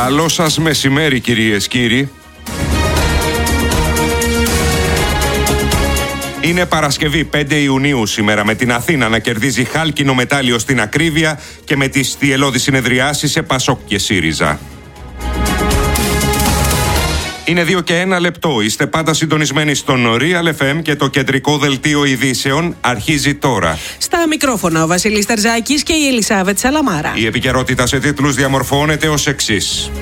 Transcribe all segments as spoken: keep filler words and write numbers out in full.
Καλό σας μεσημέρι, κυρίες, κύριοι. Είναι Παρασκευή πέντε Ιουνίου σήμερα, με την Αθήνα να κερδίζει χάλκινο μετάλλιο στην ακρίβεια και με τις θυελλώδεις συνεδριάσεις σε Πασόκ και ΣΥΡΙΖΑ. Είναι δύο και ένα λεπτό. Είστε πάντα συντονισμένοι στον Real εφ εμ και το κεντρικό δελτίο ειδήσεων αρχίζει τώρα. Στα μικρόφωνα ο Βασίλης Ταρζάκης και η Ελισάβετ Σαλαμάρα. Η επικαιρότητα σε τίτλους διαμορφώνεται ως εξής.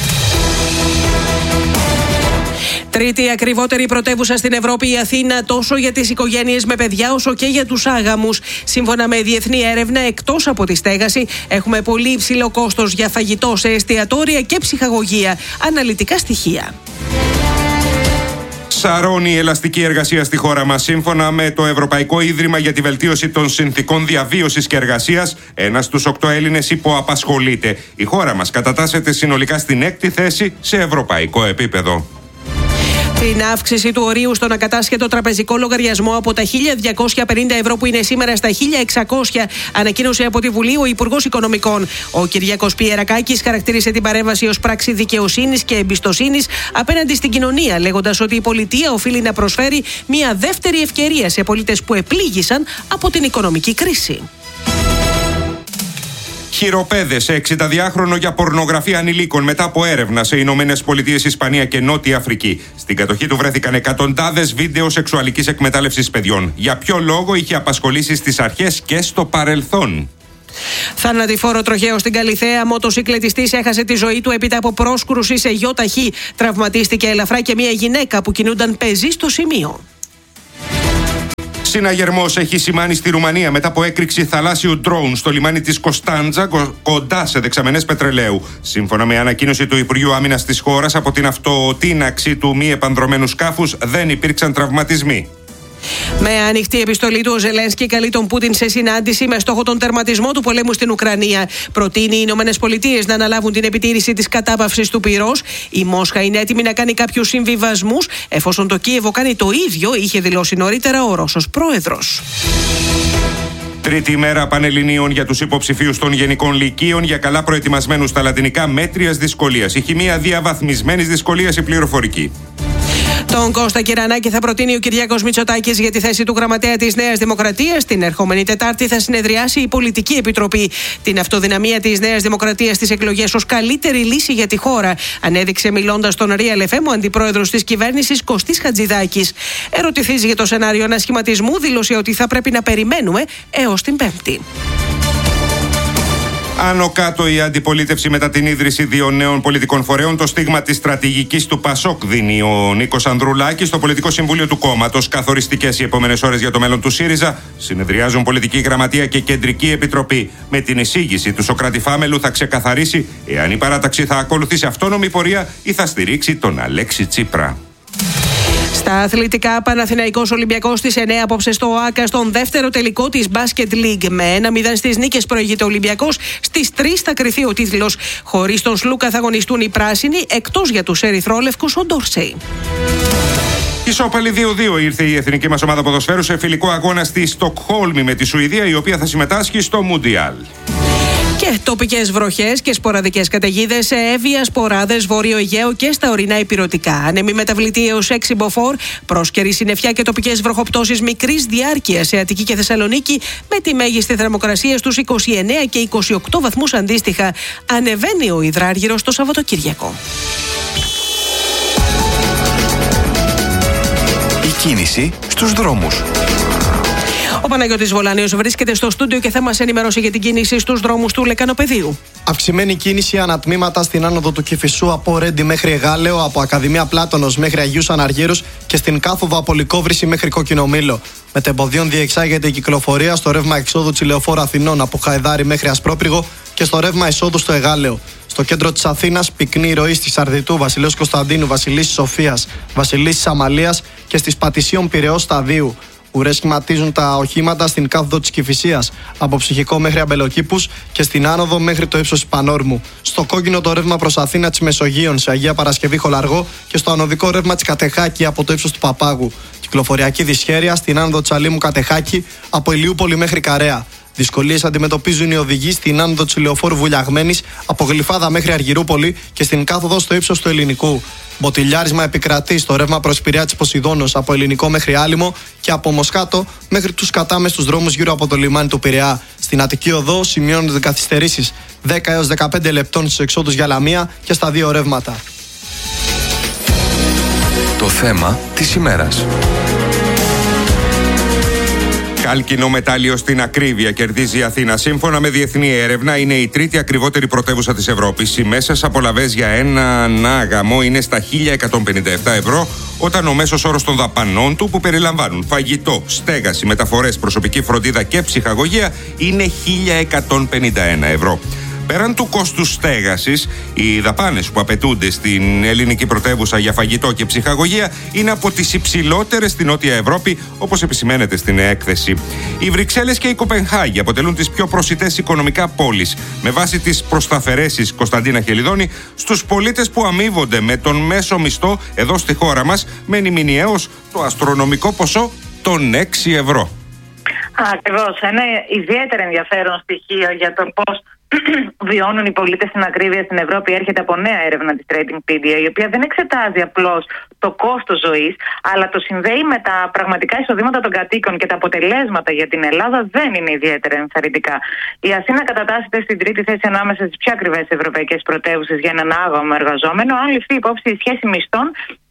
Τρίτη ακριβότερη πρωτεύουσα στην Ευρώπη η Αθήνα, τόσο για τις οικογένειες με παιδιά όσο και για τους άγαμους. Σύμφωνα με διεθνή έρευνα, εκτός από τη στέγαση, έχουμε πολύ υψηλό κόστος για φαγητό σε εστιατόρια και ψυχαγωγία. Αναλυτικά στοιχεία. Σαρώνει η ελαστική εργασία στη χώρα μας. Σύμφωνα με το Ευρωπαϊκό Ίδρυμα για τη Βελτίωση των Συνθηκών Διαβίωσης και Εργασίας, ένας στους οκτώ Έλληνες υποαπασχολείται. Η χώρα μας κατατάσσεται συνολικά στην έκτη θέση σε ευρωπαϊκό επίπεδο. Την αύξηση του ορίου στον ακατάσχετο τραπεζικό λογαριασμό από τα χίλια διακόσια πενήντα ευρώ που είναι σήμερα στα χίλια εξακόσια ανακοίνωσε από τη Βουλή ο Υπουργός Οικονομικών. Ο Κυριάκος Πιερακάκης χαρακτήρισε την παρέμβαση ως πράξη δικαιοσύνης και εμπιστοσύνης απέναντι στην κοινωνία, λέγοντας ότι η πολιτεία οφείλει να προσφέρει μια δεύτερη ευκαιρία σε πολίτες που επλήγησαν από την οικονομική κρίση. Χειροπέδες σε εξηνταδυάχρονο για πορνογραφία ανηλίκων μετά από έρευνα σε Ηνωμένες Πολιτείες, Ισπανία και Νότια Αφρική. Στην κατοχή του βρέθηκαν εκατοντάδες βίντεο σεξουαλικής εκμετάλλευσης παιδιών. Για ποιο λόγο είχε απασχολήσει στις αρχές και στο παρελθόν. Θανατηφόρο τροχαίο στην Καλιθέα. Μοτοσυκλετιστής έχασε τη ζωή του έπειτα από πρόσκρουση σε γιοταχή. Τραυματίστηκε ελαφρά και μια γυναίκα που κινούνταν πεζή στο σημείο. Συναγερμός έχει σημάνει στη Ρουμανία μετά από έκρηξη θαλάσσιου ντρόουν στο λιμάνι της Κωνσταντζα, κοντά σε δεξαμενές πετρελαίου. Σύμφωνα με ανακοίνωση του Υπουργείου Άμυνας της χώρας, από την αυτοτείναξη του μη επανδρωμένου σκάφους δεν υπήρξαν τραυματισμοί. Με ανοιχτή επιστολή του, ο Ζελένσκι καλεί τον Πούτιν σε συνάντηση με στόχο τον τερματισμό του πολέμου στην Ουκρανία. Προτείνει οι Ηνωμένες Πολιτείες να αναλάβουν την επιτήρηση της κατάπαυσης του πυρός. Η Μόσχα είναι έτοιμη να κάνει κάποιους συμβιβασμούς, εφόσον το Κίεβο κάνει το ίδιο, είχε δηλώσει νωρίτερα ο Ρώσος πρόεδρος. Τρίτη ημέρα πανελληνίων για τους υποψηφίους των γενικών λυκείων για καλά προετοιμασμένους στα λατινικά μέτριας δυσκολίας. Η χημεία διαβαθμισμένης δυσκολίας, η πληροφορική. Τον Κώστα Κυρανάκη θα προτείνει ο Κυριάκος Μητσοτάκης για τη θέση του γραμματέα της Νέας Δημοκρατίας. Την ερχόμενη Τετάρτη θα συνεδριάσει η Πολιτική Επιτροπή. Την αυτοδυναμία της Νέας Δημοκρατίας στις εκλογές ως καλύτερη λύση για τη χώρα ανέδειξε μιλώντας στον Real εφ εμ ο αντιπρόεδρος της κυβέρνησης Κωστής Χατζηδάκης. Ερωτηθείς για το σενάριο ανασχηματισμού, δήλωσε ότι θα πρέπει να περιμένουμε έως την Πέμπτη. Άνω κάτω η αντιπολίτευση μετά την ίδρυση δύο νέων πολιτικών φορέων. Το στίγμα της στρατηγικής του Πασόκ δίνει ο Νίκος Ανδρουλάκης στο πολιτικό συμβούλιο του κόμματος. Καθοριστικές οι επόμενες ώρες για το μέλλον του ΣΥΡΙΖΑ. Συνεδριάζουν πολιτική γραμματεία και κεντρική επιτροπή. Με την εισήγηση του Σωκράτη Φάμελου θα ξεκαθαρίσει εάν η παράταξη θα ακολουθήσει αυτόνομη πορεία ή θα στηρίξει τον Αλέξη Τσίπρα. Στα αθλητικά, Παναθηναϊκός Ολυμπιακός στις εννέα απόψε στο ΟΑΚΑ στον δεύτερο τελικό της Basket League. Με ένα μηδέν στις νίκες προηγείται ο Ολυμπιακός. Στις τρεις θα κρυθεί ο τίτλος. Χωρίς τον Σλούκα θα αγωνιστούν οι πράσινοι, εκτός για τους ερυθρόλευκους ο Ντόρσεϊ. Ισόπαλη δύο δύο ήρθε η εθνική μας ομάδα ποδοσφαίρου σε φιλικό αγώνα στη Στοκχόλμη με τη Σουηδία, η οποία θα συμμετάσχει στο Μουντιάλ. Και τοπικές βροχές και σποραδικές καταιγίδες σε Εύβοια, Σποράδες, Βόρειο Αιγαίο και στα ορεινά Ηπειρωτικά. Άνεμοι μεταβλητή έως έξι μποφόρ, πρόσκαιρη συννεφιά και τοπικές βροχοπτώσεις μικρής διάρκειας σε Αττική και Θεσσαλονίκη, με τη μέγιστη θερμοκρασία στους είκοσι εννέα και είκοσι οκτώ βαθμούς αντίστοιχα. Ανεβαίνει ο υδράργυρος το Σαββατοκύριακο. Η κίνηση στους δρόμους. Ο Παναγιώτης Βολάνιος βρίσκεται στο στούντιο και θα μας ενημερώσει για την κίνηση στους δρόμους του Λεκανοπεδίου. Αυξημένη κίνηση ανατμήματα στην άνοδο του Κηφισού από Ρέντι μέχρι Εγάλεο, από Ακαδημία Πλάτωνος μέχρι Αγίους Αναργύρους και στην κάθοδο από Λυκόβρηση μέχρι Κοκκινομήλο. Μετεμποδίων διεξάγεται η κυκλοφορία στο ρεύμα εξόδου Τσιλεοφόρου Αθηνών από Χαϊδάρι μέχρι Ασπρόπυργο και στο ρεύμα εισόδου στο Εγάλεο. Στο κέντρο της Αθήνας, πυκνή ροή στη Σαρδιτού, Βασιλέως Κωνσταντίνου, Βασιλίσσης Σοφίας, Βασιλίσσης Αμαλίας και στις Πατησίων Πειραιώς Σταδίου. Ουρές σχηματίζουν τα οχήματα στην κάθοδο της Κηφισίας, από Ψυχικό μέχρι Αμπελοκήπους και στην άνοδο μέχρι το ύψος της Πανόρμου. Στο κόκκινο το ρεύμα προς Αθήνα της Μεσογείων, σε Αγία Παρασκευή Χολαργό και στο ανωδικό ρεύμα της Κατεχάκη από το ύψος του Παπάγου. Κυκλοφοριακή δυσχέρεια στην άνοδο της Αλήμου Κατεχάκη από Ηλιούπολη μέχρι Καρέα. Δυσκολίες αντιμετωπίζουν οι οδηγοί στην άνοδο της λεωφόρου Βουλιαγμένης από Γλυφάδα μέχρι Αργυρούπολη και στην κάθοδο στο ύψος του Ελληνικού. Μποτιλιάρισμα επικρατεί στο ρεύμα προς Πειραιά της Ποσειδώνος από Ελληνικό μέχρι Άλυμο και από Μοσχάτο μέχρι τους κατάμεστους δρόμους γύρω από το λιμάνι του Πειραιά. Στην Αττική Οδό σημειώνονται καθυστερήσεις δέκα έως δεκαπέντε λεπτών στους εξόδους για Λαμία και στα δύο ρεύματα. Το θέμα της ημέρας. Κάλκινο μετάλλιο στην ακρίβεια κερδίζει η Αθήνα. Σύμφωνα με διεθνή έρευνα, είναι η τρίτη ακριβότερη πρωτεύουσα της Ευρώπης. Οι μέσες απολαβές για έναν άγαμο είναι στα χίλια εκατόν πενήντα επτά ευρώ, όταν ο μέσος όρος των δαπανών του, που περιλαμβάνουν φαγητό, στέγαση, μεταφορές, προσωπική φροντίδα και ψυχαγωγία, είναι χίλια εκατόν πενήντα ένα ευρώ. Πέραν του κόστους στέγασης, οι δαπάνες που απαιτούνται στην ελληνική πρωτεύουσα για φαγητό και ψυχαγωγία είναι από τις υψηλότερες στην Νότια Ευρώπη, όπως επισημαίνεται στην έκθεση. Οι Βρυξέλλες και η Κοπενχάγη αποτελούν τις πιο προσιτές οικονομικά πόλεις, με βάση τις προσταφαιρέσεις Κωνσταντίνα Χελιδόνη, στους πολίτες που αμείβονται με τον μέσο μισθό εδώ στη χώρα μας, μένει μηνιαίος το αστρονομικό ποσό των έξι ευρώ. Ακριβώς. Ένα ιδιαίτερα ενδιαφέρον στοιχείο για το πώς βιώνουν οι πολίτες στην ακρίβεια στην Ευρώπη έρχεται από νέα έρευνα της Ratingpedia, η οποία δεν εξετάζει απλώς το κόστος ζωής, αλλά το συνδέει με τα πραγματικά εισοδήματα των κατοίκων, και τα αποτελέσματα για την Ελλάδα δεν είναι ιδιαίτερα ενθαρρυντικά. Η Αθήνα κατατάσσεται στην τρίτη θέση ανάμεσα στις πιο ακριβές ευρωπαϊκές πρωτεύουσες για έναν άγαμο εργαζόμενο, αν ληφθεί υπόψη η σχέση μισθών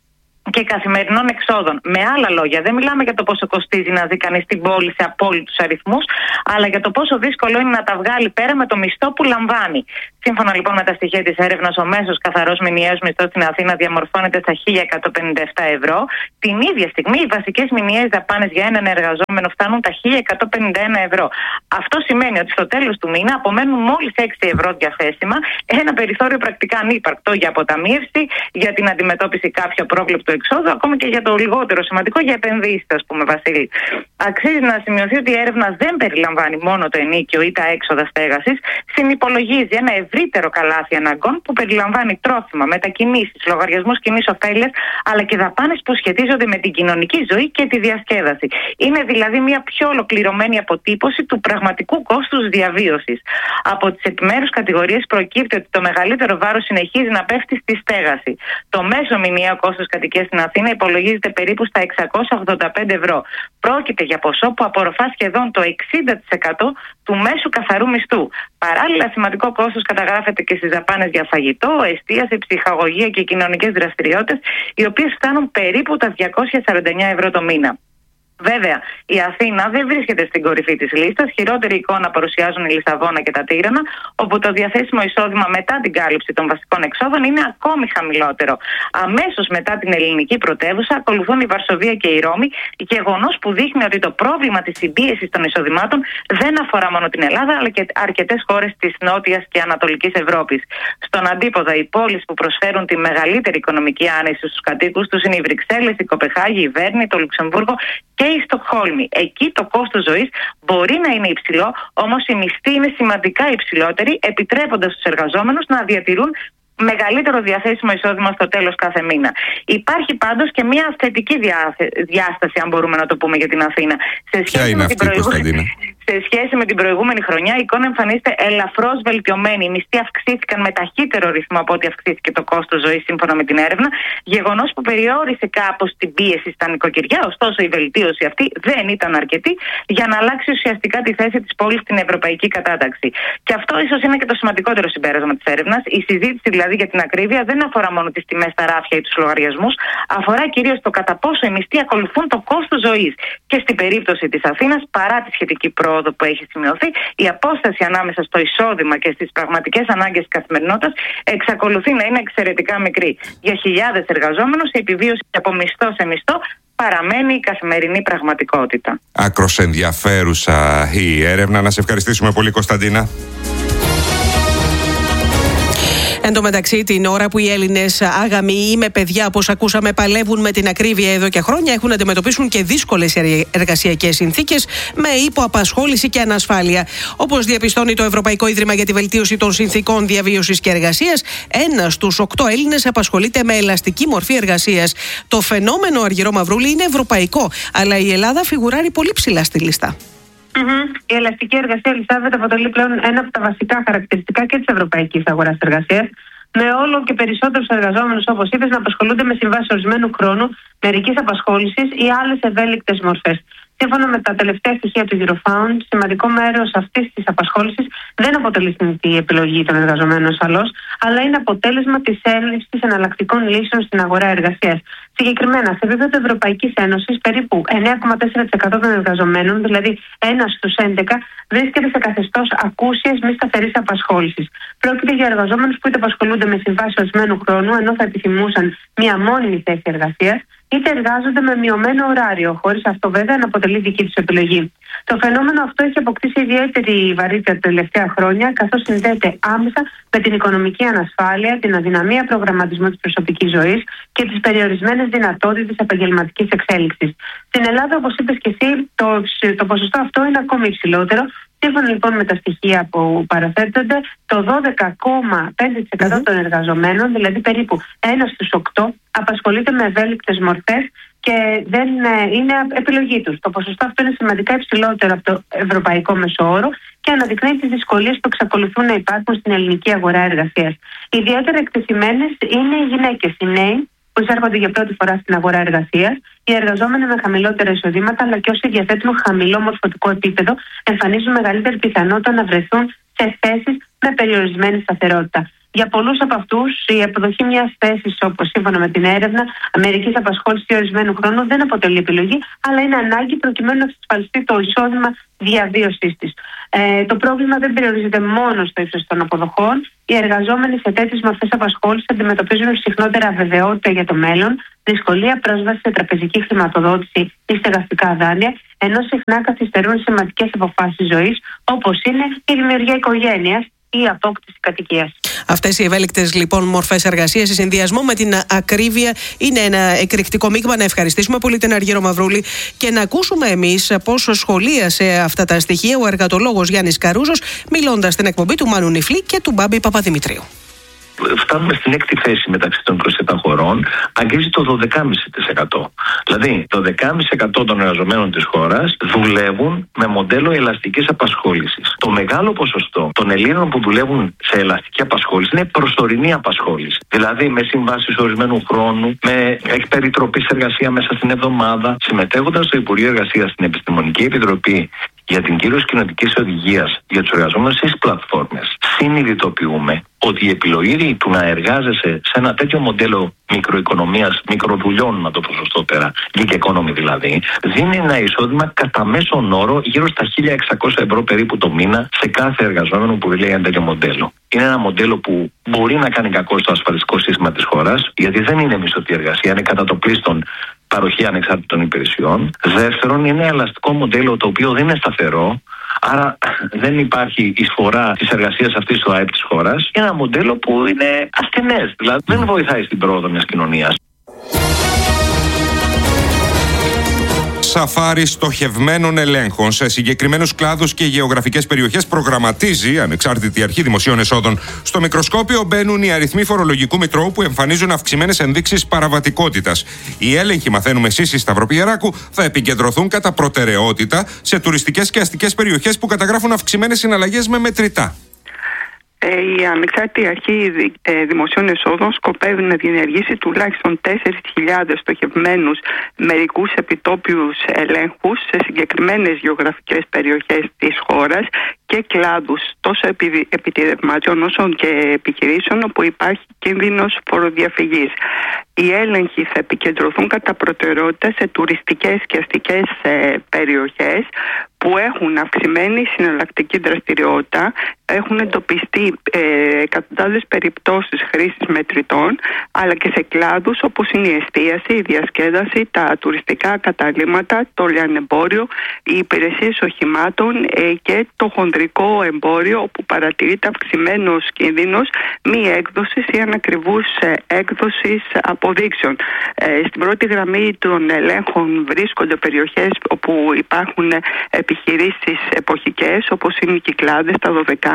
και καθημερινών εξόδων. Με άλλα λόγια, δεν μιλάμε για το πόσο κοστίζει να ζει κανείς στην πόλη σε απόλυτους αριθμούς, αλλά για το πόσο δύσκολο είναι να τα βγάλει πέρα με το μισθό που λαμβάνει. Σύμφωνα λοιπόν με τα στοιχεία της έρευνας, ο μέσος καθαρός μηνιαίος μισθός στην Αθήνα διαμορφώνεται στα χίλια εκατόν πενήντα επτά ευρώ. Την ίδια στιγμή, οι βασικές μηνιαίες δαπάνες για έναν εργαζόμενο φτάνουν τα χίλια εκατόν πενήντα ένα ευρώ. Αυτό σημαίνει ότι στο τέλος του μήνα απομένουν μόλις έξι ευρώ διαθέσιμα, ένα περιθώριο πρακτικά ανύπαρκτο για αποταμίευση, για την αντιμετώπιση κάποιο πρόβλεπτο εξόδου, ακόμη και για το λιγότερο σημαντικό, για επενδύσεις, ας πούμε, Βασίλη. Αξίζει να σημειωθεί ότι η έρευνα δεν περιλαμβάνει μόνο το ενοίκιο ή τα έξοδα στέγασης, συνυπολογίζει ένα ευρύτερο καλάθι αναγκών που περιλαμβάνει τρόφιμα, μετακινήσεις, λογαριασμούς κοινής ωφέλειας, αλλά και δαπάνες που σχετίζονται με την κοινωνική ζωή και τη διασκέδαση. Είναι δηλαδή μια πιο ολοκληρωμένη αποτύπωση του πραγματικού κόστους διαβίωσης. Από τις επιμέρους κατηγορίες προκύπτει ότι το μεγαλύτερο βάρος συνεχίζει να πέφτει στη στέγαση. Το μέσο μηνιαίο κόστος κατοικίας στην Αθήνα υπολογίζεται περίπου στα εξακόσια ογδόντα πέντε ευρώ. Πρόκειται για ποσό που απορροφά σχεδόν το εξήντα τοις εκατό του μέσου καθαρού μισθού. Παράλληλα, σημαντικό κόστος καταγράφεται και στις δαπάνες για φαγητό, εστίαση, ψυχαγωγία και κοινωνικές δραστηριότητες, οι οποίες φτάνουν περίπου τα διακόσια σαράντα εννέα ευρώ το μήνα. Βέβαια, η Αθήνα δεν βρίσκεται στην κορυφή της λίστας. Χειρότερη εικόνα παρουσιάζουν η Λισαβόνα και τα Τύρανα, όπου το διαθέσιμο εισόδημα μετά την κάλυψη των βασικών εξόδων είναι ακόμη χαμηλότερο. Αμέσως μετά την ελληνική πρωτεύουσα ακολουθούν η Βαρσοβία και η Ρώμη, γεγονός που δείχνει ότι το πρόβλημα της συμπίεσης των εισοδημάτων δεν αφορά μόνο την Ελλάδα, αλλά και αρκετές χώρες της Νότιας και Ανατολικής Ευρώπης. Στον αντίποδα, οι πόλεις που προσφέρουν τη μεγαλύτερη οικονομική άνεση στους κατοίκους τους είναι οι Βρυξέλλες, η Κοπεχάγη, η Βέρνη, το Λουξεμβούργο και η Στοκχόλμη. Εκεί το κόστος ζωής μπορεί να είναι υψηλό, όμως η μισθή είναι σημαντικά υψηλότερη, επιτρέποντας στους εργαζόμενους να διατηρούν μεγαλύτερο διαθέσιμο εισόδημα στο τέλος κάθε μήνα. Υπάρχει πάντως και μια θετική διάσταση, αν μπορούμε να το πούμε, για την Αθήνα. Σε σχέση με την προηγούμενη... Σε σχέση με την προηγούμενη χρονιά, η εικόνα εμφανίζεται ελαφρώς βελτιωμένη. Οι μισθοί αυξήθηκαν με ταχύτερο ρυθμό από ό,τι αυξήθηκε το κόστος ζωής, σύμφωνα με την έρευνα. Γεγονός που περιόρισε κάπως την πίεση στα νοικοκυριά. Ωστόσο, η βελτίωση αυτή δεν ήταν αρκετή για να αλλάξει ουσιαστικά τη θέση της πόλης στην ευρωπαϊκή κατάταξη. Και αυτό ίσως είναι και το σημαντικότερο συμπέρασμα της έρευνας. Η συζήτηση δηλαδή για την ακρίβεια δεν αφορά μόνο τις τιμές στα ράφια ή τους λογαριασμούς, αφορά κυρίως το κατά πόσο οι μισθοί ακολουθούν το κόστος ζωής. Και στην περίπτωση της Αθήνας, παρά τη σχετική πρόοδο που έχει σημειωθεί, η απόσταση ανάμεσα στο εισόδημα και στις πραγματικές ανάγκες της καθημερινότητας εξακολουθεί να είναι εξαιρετικά μικρή. Για χιλιάδες εργαζόμενους, η επιβίωση από μισθό σε μισθό παραμένει η καθημερινή πραγματικότητα. Άκρος ενδιαφέρουσα η έρευνα. Να σε ευχαριστήσουμε πολύ, Κωνσταντίνα. Εν τω μεταξύ, την ώρα που οι Έλληνες άγαμοι ή με παιδιά, όπως ακούσαμε, παλεύουν με την ακρίβεια εδώ και χρόνια, έχουν να αντιμετωπίσουν και δύσκολες εργασιακές συνθήκες με υποαπασχόληση και ανασφάλεια. Όπως διαπιστώνει το Ευρωπαϊκό Ίδρυμα για τη Βελτίωση των Συνθήκων Διαβίωσης και Εργασίας, ένας στους οκτώ Έλληνες απασχολείται με ελαστική μορφή εργασίας. Το φαινόμενο, Αργυρό Μαυρούλη, είναι ευρωπαϊκό, αλλά η Ελλάδα φιγουράρει πολύ ψηλά στη λίστα. Mm-hmm. Η ελαστική εργασία, Ελισάβετ, αποτελεί πλέον ένα από τα βασικά χαρακτηριστικά και της ευρωπαϊκής αγοράς εργασίας, με όλο και περισσότερους εργαζόμενους, όπως είπες, να απασχολούνται με συμβάσεις ορισμένου χρόνου, μερικής απασχόλησης ή άλλες ευέλικτες μορφές. Σύμφωνα με τα τελευταία στοιχεία του Eurofound, σημαντικό μέρος αυτής της απασχόλησης δεν αποτελεί συνηθή επιλογή των εργαζομένων ασφαλώς, αλλά είναι αποτέλεσμα της έλλειψης εναλλακτικών λύσεων στην αγορά εργασίας. Συγκεκριμένα, σε επίπεδο Ευρωπαϊκής Ένωσης, περίπου εννέα κόμμα τέσσερα τοις εκατό των εργαζομένων, δηλαδή ένα στους έντεκα, βρίσκεται σε καθεστώς ακούσιας μη σταθερής απασχόλησης. Πρόκειται για εργαζόμενους που είτε απασχολούνται με συμβάσεις ορισμένου χρόνου, ενώ θα επιθυμούσαν μία μόνιμη θέση εργασίας, είτε εργάζονται με μειωμένο ωράριο, χωρίς αυτό βέβαια να αποτελεί δική τους επιλογή. Το φαινόμενο αυτό έχει αποκτήσει ιδιαίτερη βαρύτητα τα τελευταία χρόνια, καθώς συνδέεται άμεσα με την οικονομική ανασφάλεια, την αδυναμία προγραμματισμού της προσωπικής ζωής και τις περιορισμένες δυνατότητες επαγγελματικής εξέλιξης. Στην Ελλάδα, όπως είπες και εσύ, το, το ποσοστό αυτό είναι ακόμη υψηλότερο. Σύμφωνα λοιπόν με τα στοιχεία που παραθέτονται, το δώδεκα κόμμα πέντε τοις εκατό mm-hmm. των εργαζομένων, δηλαδή περίπου ένα στους οκτώ, απασχολείται με ευέλικτες μορφές και δεν είναι επιλογή τους. Το ποσοστό αυτό είναι σημαντικά υψηλότερο από το ευρωπαϊκό μεσόωρο και αναδεικνύει τις δυσκολίες που εξακολουθούν να υπάρχουν στην ελληνική αγορά εργασίας. Ιδιαίτερα εκτεθειμένες είναι οι γυναίκες, οι νέοι, που εισέρχονται για πρώτη φορά στην αγορά εργασίας, οι εργαζόμενοι με χαμηλότερα εισοδήματα, αλλά και όσοι διαθέτουν χαμηλό μορφωτικό επίπεδο, εμφανίζουν μεγαλύτερη πιθανότητα να βρεθούν σε θέσεις με περιορισμένη σταθερότητα. Για πολλούς από αυτούς, η αποδοχή μιας θέσης, όπως σύμφωνα με την έρευνα, μερικής απασχόλησης ορισμένου χρόνου δεν αποτελεί επιλογή, αλλά είναι ανάγκη προκειμένου να εξασφαλιστεί το εισόδημα διαβίωσής της. Ε, το πρόβλημα δεν περιορίζεται μόνο στο ύψος των αποδοχών. Οι εργαζόμενοι σε τέτοιες μορφές απασχόλησης αντιμετωπίζουν συχνότερα αβεβαιότητα για το μέλλον, δυσκολία πρόσβαση σε τραπεζική χρηματοδότηση ή στεγαστικά δάνεια, ενώ συχνά καθυστερούν σημαντικές αποφάσεις ζωής, όπως είναι η δημιουργία οικογένειας ή η απόκτηση κατοικίας. Αυτές οι ευέλικτες λοιπόν μορφές εργασίας, σε συνδυασμό με την ακρίβεια, είναι ένα εκρηκτικό μείγμα. Να ευχαριστήσουμε πολύ την Αργύρο Μαυρούλη και να ακούσουμε εμείς πώς σχολίασε αυτά τα στοιχεία ο εργατολόγος Γιάννης Καρούζος, μιλώντας στην εκπομπή του Μάνου Νιφλή και του Μπάμπη Παπαδημητρίου. Φτάνουμε στην έκτη θέση μεταξύ των είκοσι επτά χωρών, αγγίζει το δώδεκα κόμμα πέντε τοις εκατό. Δηλαδή, το δώδεκα κόμμα πέντε τοις εκατό των εργαζομένων της χώρας δουλεύουν με μοντέλο ελαστικής απασχόλησης. Το μεγάλο ποσοστό των Ελλήνων που δουλεύουν σε ελαστική απασχόληση είναι προσωρινή απασχόληση. Δηλαδή, με συμβάσεις ορισμένου χρόνου, με εκπεριτροπής εργασία μέσα στην εβδομάδα, συμμετέχοντας στο Υπουργείο Εργασίας στην Επιστημονική Επιτροπή για την κύρωση κοινοτικής οδηγίας για τους εργαζόμενους στις πλατφόρμες, συνειδητοποιούμε ότι η επιλογή του να εργάζεσαι σε ένα τέτοιο μοντέλο μικροοικονομίας, μικροδουλειών, να το πω σωστότερα, gig economy δηλαδή, δίνει ένα εισόδημα κατά μέσον όρο γύρω στα χίλια εξακόσια ευρώ περίπου το μήνα σε κάθε εργαζόμενο που δουλεύει ένα τέτοιο μοντέλο. Είναι ένα μοντέλο που μπορεί να κάνει κακό στο ασφαλιστικό σύστημα της χώρας, γιατί δεν είναι μισθωτή εργασία, είναι κατά το πλείστον παροχή ανεξάρτητων υπηρεσιών. Δεύτερον, είναι ένα ελαστικό μοντέλο το οποίο δεν είναι σταθερό, άρα δεν υπάρχει εισφορά της εργασίας αυτής στο ΑΕΠ της χώρας. Είναι ένα μοντέλο που είναι ασθενές, δηλαδή δεν βοηθάει στην πρόοδο μιας κοινωνίας. Σαφάρι στοχευμένων ελέγχων σε συγκεκριμένους κλάδους και γεωγραφικές περιοχές προγραμματίζει ανεξάρτητη αρχή δημοσίων εσόδων. Στο μικροσκόπιο μπαίνουν οι αριθμοί φορολογικού μητρώου που εμφανίζουν αυξημένες ενδείξεις παραβατικότητας. Οι έλεγχοι, μαθαίνουμε εσείς στη Σταυροπιεράκου, θα επικεντρωθούν κατά προτεραιότητα σε τουριστικές και αστικές περιοχές που καταγράφουν αυξημένες συναλλαγές με μετρητά. Η Ανεξάρτητη Αρχή Δημοσίων Εσόδων σκοπεύει να διενεργήσει τουλάχιστον τέσσερις χιλιάδες στοχευμένους μερικούς επιτόπιους ελέγχους σε συγκεκριμένες γεωγραφικές περιοχές της χώρας και κλάδους τόσο επιτηρευμάτων όσο και επιχειρήσεων όπου υπάρχει κίνδυνος φοροδιαφυγής. Οι έλεγχοι θα επικεντρωθούν κατά προτεραιότητα σε τουριστικές και αστικές ε, περιοχές που έχουν αυξημένη συναλλακτική δραστηριότητα, έχουν εντοπιστεί ε, εκατοντάδες περιπτώσεις χρήσης μετρητών, αλλά και σε κλάδους όπως είναι η εστίαση, η διασκέδαση, τα τουριστικά καταλύματα, το λιανεμπόριο, οι υπηρεσίες οχημάτων ε, και το χονδρικό εμπόριο, όπου παρατηρείται αυξημένος κίνδυνος μη έκδοσης ή ανακριβούς ε, έκδοσης αποδείξεων. Ε, στην πρώτη γραμμή των ελέγχων βρίσκονται περιοχές όπου υπάρχουν επιχειρήσεις εποχικές, όπως είναι οι Κυκλάδες, τα Δωδεκάνησα,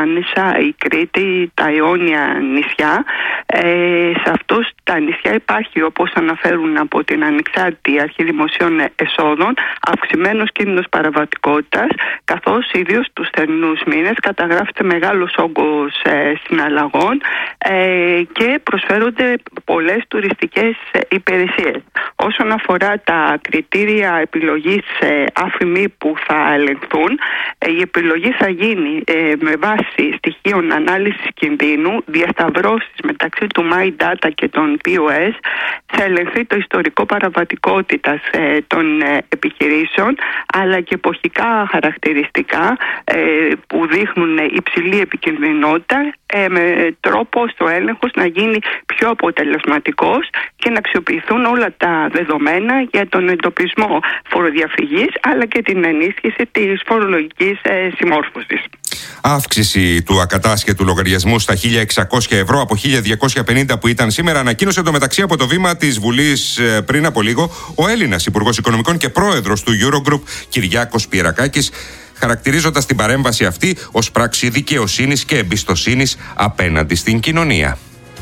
Λάκωνισσα, η Κρήτη, τα Ιόνια νησιά. Ε, σε αυτούς τα νησιά υπάρχει, όπως αναφέρουν από την Ανεξάρτητη Αρχή Δημοσίων Εσόδων, αυξημένος κίνδυνος παραβατικότητας, καθώς ιδίως τους θερινούς μήνες καταγράφεται μεγάλος όγκος ε, συναλλαγών ε, και προσφέρονται πολλές τουριστικές ε, υπηρεσίες. Όσον αφορά τα κριτήρια επιλογής ε, άφημη που θα ελεγχθούν, ε, η επιλογή θα γίνει ε, με βάση στοιχείων ανάλυσης κινδύνου, διασταυρώσεις μεταξύ του MyData και των πι ο ες, θα ελεγχθεί το ιστορικό παραβατικότητας ε, των ε, επιχειρήσεων, αλλά και εποχικά χαρακτηριστικά ε, που δείχνουν υψηλή επικινδυνότητα, ε, με τρόπο στο έλεγχος να γίνει πιο αποτελεσματικός και να αξιοποιηθούν όλα τα δεδομένα για τον εντοπισμό φοροδιαφυγής, αλλά και την ενίσχυση της φορολογικής ε, συμμόρφωσης. Αύξηση του ακατάσχετου λογαριασμού στα χίλια εξακόσια ευρώ από χίλια διακόσια πενήντα που ήταν σήμερα, ανακοίνωσε εντωμεταξύ από το βήμα της Βουλής πριν από λίγο ο Έλληνας Υπουργός Οικονομικών και Πρόεδρος του Eurogroup, Κυριάκος Πιερακάκης, χαρακτηρίζοντας την παρέμβαση αυτή ως πράξη δικαιοσύνης και εμπιστοσύνης απέναντι στην κοινωνία.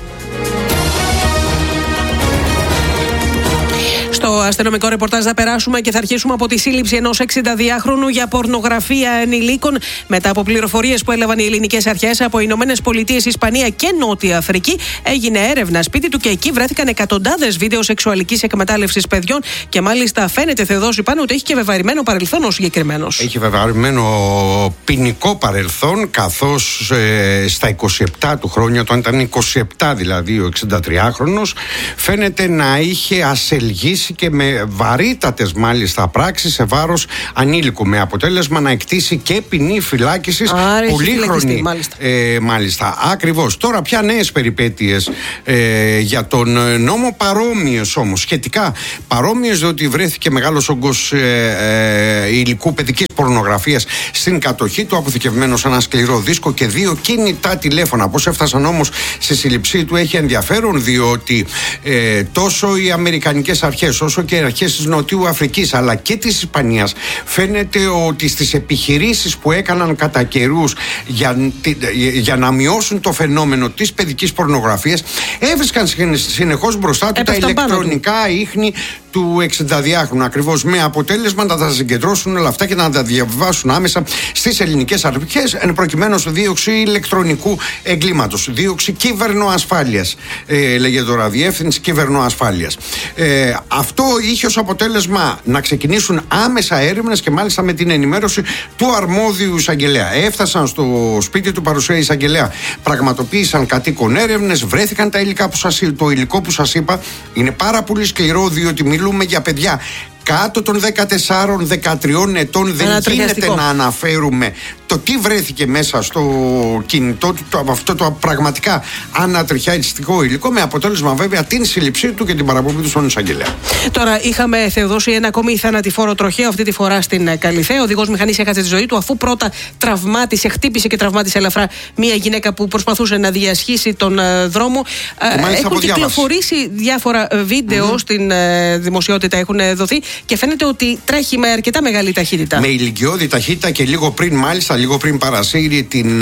Στο αστυνομικό ρεπορτάζ θα περάσουμε και θα αρχίσουμε από τη σύλληψη ενός εξηνταδυάχρονου για πορνογραφία ενηλίκων. Μετά από πληροφορίες που έλαβαν οι ελληνικές αρχές από Ηνωμένες Πολιτείες, Ισπανία και Νότια Αφρική, έγινε έρευνα σπίτι του και εκεί βρέθηκαν εκατοντάδες βίντεο σεξουαλικής εκμετάλλευσης παιδιών. Και μάλιστα φαίνεται, Θεοδόση, πάνω ότι έχει και βεβαρημένο παρελθόν ο συγκεκριμένος. Έχει βεβαρημένο ποινικό παρελθόν, καθώς ε, στα είκοσι επτά του χρόνια, όταν ήταν είκοσι επτά δηλαδή ο εξηντατριάχρονος, φαίνεται να είχε ασελγήσει και με βαρύτατες μάλιστα πράξεις σε βάρος ανήλικου, με αποτέλεσμα να εκτίσει και ποινή φυλάκισης πολύχρονη. Μάλιστα. Ε, μάλιστα, ακριβώς. Τώρα πια νέες περιπέτειες ε, για τον νόμο, παρόμοιες όμως, σχετικά παρόμοιες, διότι βρέθηκε μεγάλος όγκος ε, ε, υλικού παιδικής πορνογραφίας στην κατοχή του, αποθηκευμένο σε ένα σκληρό δίσκο και δύο κινητά τηλέφωνα. Πώς έφτασαν όμως στη σύλληψή του έχει ενδιαφέρον, διότι ε, τόσο οι αμερικανικές αρχές όσο και οι αρχές της Νοτιού Αφρικής αλλά και της Ισπανίας, φαίνεται ότι στις επιχειρήσεις που έκαναν κατά καιρούς για, για να μειώσουν το φαινόμενο της παιδικής πορνογραφίας, έβρισκαν συνεχώς μπροστά του τα ηλεκτρονικά ίχνη του εξηνταδυάχρονου, ακριβώς, με αποτέλεσμα να τα συγκεντρώσουν όλα αυτά και να τα διαβάσουν άμεσα στις ελληνικές αρχές, εν προκειμένου δίωξη ηλεκτρονικού εγκλήματος, δίωξη κυβερνοασφάλειας, ε, λέγεται τώρα, διεύθυνση κυβερνοασφάλειας. Ε, αυτό είχε ως αποτέλεσμα να ξεκινήσουν άμεσα έρευνες και μάλιστα με την ενημέρωση του αρμόδιου εισαγγελέα. Έφτασαν στο σπίτι του παρουσία εισαγγελέα, πραγματοποίησαν κατοίκον έρευνες, βρέθηκαν τα υλικά που σας, το υλικό που σας είπα είναι πάρα πολύ σκληρό, διότι μιλούμε για παιδιά κάτω των δεκατεσσάρων δεκατριών ετών. Δεν γίνεται να αναφέρουμε το τι βρέθηκε μέσα στο κινητό του, το, αυτό το πραγματικά ανατριχιαστικό υλικό, με αποτέλεσμα βέβαια την σύλληψή του και την παραπομπή του στον εισαγγελέα. Τώρα είχαμε, Θεοδόση, ένα ακόμη θανατηφόρο τροχαίο, αυτή τη φορά στην Καλιθέα. Ο οδηγός μηχανής έχασε τη ζωή του αφού πρώτα τραυμάτισε, χτύπησε και τραυμάτισε ελαφρά μία γυναίκα που προσπαθούσε να διασχίσει τον uh, δρόμο. Uh, έχουν κυκλοφορήσει διάφορα βίντεο mm-hmm. στην uh, δημοσιότητα, έχουν δοθεί και φαίνεται ότι τρέχει με αρκετά μεγάλη ταχύτητα. Με ηλικιώδη ταχύτητα και λίγο πριν, μάλιστα, λίγο πριν παρασύρει την,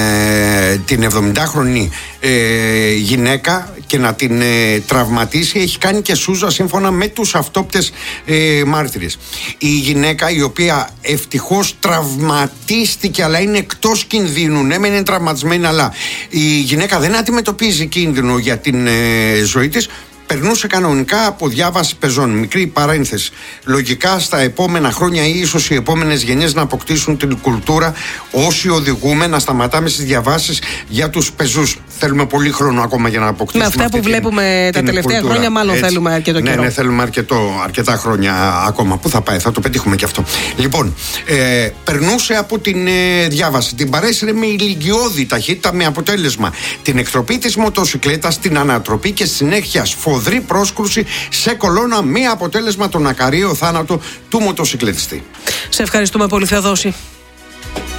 ε, την εβδομηντάχρονη ε, γυναίκα και να την ε, τραυματίσει. Έχει κάνει και σούζα σύμφωνα με τους αυτόπτες ε, μάρτυρες. Η γυναίκα, η οποία ευτυχώς τραυματίστηκε αλλά είναι εκτός κινδύνου, ναι μεν είναι τραυματισμένη, αλλά η γυναίκα δεν αντιμετωπίζει κίνδυνο για την ε, ζωή της, περνούσε κανονικά από διάβαση πεζών. Μικρή παρένθεση. Λογικά στα επόμενα χρόνια ή ίσως οι επόμενες γενιές να αποκτήσουν την κουλτούρα, όσοι οδηγούμε, να σταματάμε στις διαβάσεις για τους πεζούς. Θέλουμε πολύ χρόνο ακόμα για να αποκτήσουμε. Με αυτά που βλέπουμε τα τελευταία κουλτούρα. Χρόνια, μάλλον έτσι. Θέλουμε αρκετό καιρό. Ναι, ναι, θέλουμε αρκετό, αρκετά χρόνια ακόμα. Πού θα πάει, θα το πετύχουμε και αυτό. Λοιπόν, ε, περνούσε από την ε, διάβαση. Την παρέσυρε με ηλικιώδη ταχύτητα, με αποτέλεσμα την εκτροπή της μοτοσυκλέτας, την ανατροπή και συνέχεια σφοδρή πρόσκρουση σε κολόνα, με αποτέλεσμα τον ακαριό θάνατο του μοτοσυκλετιστή. Σε ευχαριστούμε πολύ, Θεοδόση.